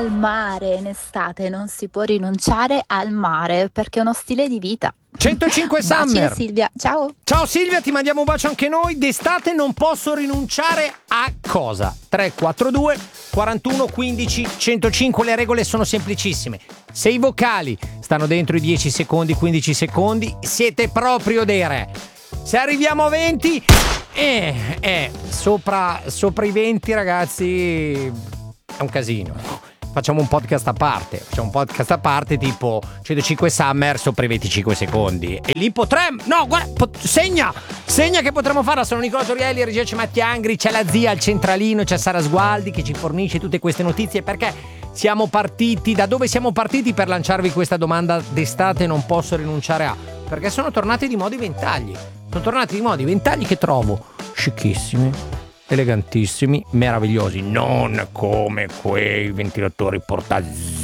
al mare in estate, non si può rinunciare al mare perché è uno stile di vita. 105 Summer. Baci, Silvia, ciao. Ciao Silvia, ti mandiamo un bacio anche noi. D'estate non posso rinunciare a cosa? 342 41 15 105. Le regole sono semplicissime. Se i vocali stanno dentro i 10 secondi, 15 secondi, siete proprio dei re. Se arriviamo a 20, sopra i 20, ragazzi, è un casino. Facciamo un podcast a parte, tipo 105 Summer sopra i 25 secondi. E lì potremmo. No, guarda, segna che potremmo farla. Sono Nicola Torielli, regia c'è Mattia Angri, c'è la zia al centralino, c'è Sara Sgualdi che ci fornisce tutte queste notizie. Perché siamo partiti? Da dove siamo partiti per lanciarvi questa domanda d'estate non posso rinunciare a? Perché sono tornati di moda i ventagli. Sono tornati di moda i ventagli che trovo scicchissimi, elegantissimi, meravigliosi, non come quei ventilatori portatili.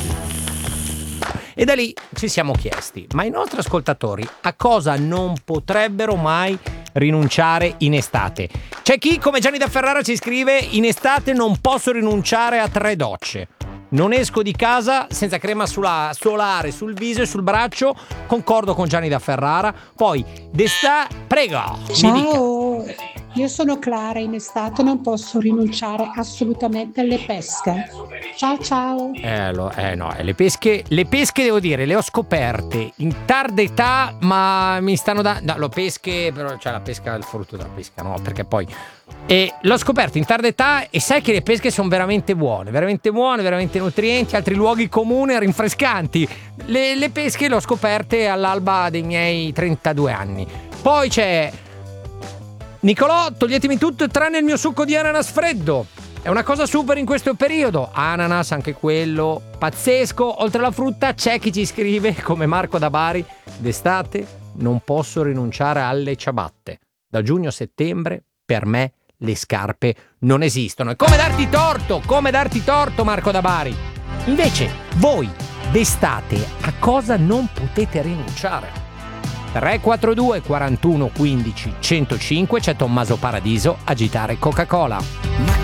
E da lì ci siamo chiesti, ma i nostri ascoltatori a cosa non potrebbero mai rinunciare in estate? C'è chi, come Gianni da Ferrara, ci scrive: in estate non posso rinunciare a 3 docce. Non esco di casa senza crema solare sul viso e sul braccio. Concordo con Gianni da Ferrara. Poi d'estate, prego. Ciao, io sono Clara. In estate non posso rinunciare assolutamente alle pesche. Ciao. No, le pesche devo dire, le ho scoperte in tarda età, ma mi stanno dando. No, le pesche, però, cioè la pesca, il frutto della pesca, no, perché poi. E l'ho scoperto in tarda età e sai che le pesche sono veramente buone, veramente nutrienti, altri luoghi comuni, rinfrescanti. Le pesche le ho scoperte all'alba dei miei 32 anni. Poi c'è Nicolò, toglietemi tutto tranne il mio succo di ananas freddo. È una cosa super in questo periodo. Ananas, anche quello, pazzesco. Oltre alla frutta c'è chi ci scrive, come Marco da Bari: d'estate non posso rinunciare alle ciabatte. Da giugno a settembre per me le scarpe non esistono. E come darti torto, Marco da Bari. Invece, voi d'estate a cosa non potete rinunciare? 342 41 15 105. C'è Tommaso Paradiso, Agitare Coca-Cola.